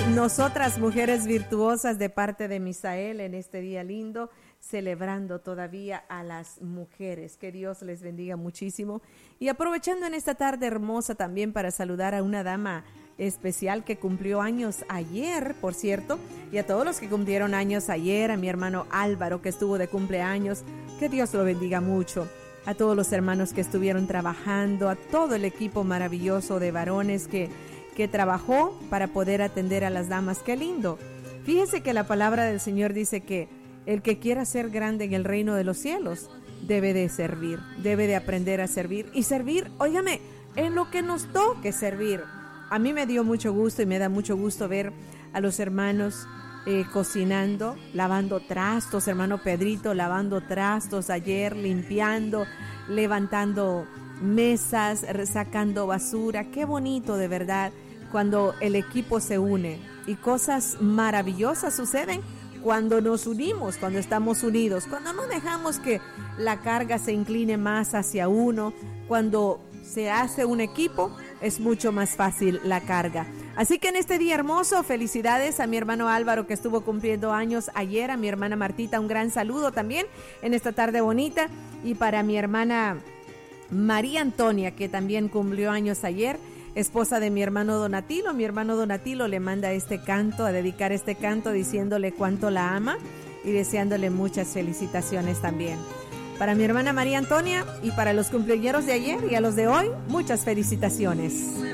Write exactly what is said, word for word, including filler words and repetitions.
nosotras mujeres virtuosas de parte de Misael en este día lindo, celebrando todavía a las mujeres. Que Dios les bendiga muchísimo. Y aprovechando en esta tarde hermosa también para saludar a una dama especial que cumplió años ayer, por cierto, y a todos los que cumplieron años ayer, a mi hermano Álvaro que estuvo de cumpleaños, que Dios lo bendiga mucho. A todos los hermanos que estuvieron trabajando, a todo el equipo maravilloso de varones que, que trabajó para poder atender a las damas. ¡Qué lindo! Fíjese que la palabra del Señor dice que el que quiera ser grande en el reino de los cielos debe de servir, debe de aprender a servir y servir, óigame, en lo que nos toque servir. A mí me dio mucho gusto y me da mucho gusto ver a los hermanos eh, cocinando, lavando trastos, hermano Pedrito lavando trastos ayer, limpiando, levantando mesas, sacando basura. Qué bonito de verdad cuando el equipo se une y cosas maravillosas suceden cuando nos unimos, cuando estamos unidos, cuando no dejamos que la carga se incline más hacia uno, cuando se hace un equipo, es mucho más fácil la carga. Así que en este día hermoso, felicidades a mi hermano Álvaro que estuvo cumpliendo años ayer, a mi hermana Martita, un gran saludo también en esta tarde bonita, y para mi hermana María Antonia que también cumplió años ayer, esposa de mi hermano Donatilo. Mi hermano Donatilo le manda este canto, a dedicar este canto diciéndole cuánto la ama y deseándole muchas felicitaciones también. Para mi hermana María Antonia y para los cumpleañeros de ayer y a los de hoy, muchas felicitaciones.